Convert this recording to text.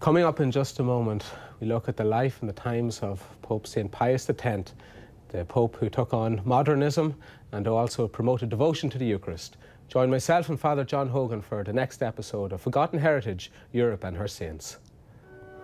Coming up in just a moment, we look at the life and the times of Pope St. Pius X, the Pope who took on modernism and who also promoted devotion to the Eucharist. Join myself and Father John Hogan for the next episode of Forgotten Heritage, Europe and Her Saints.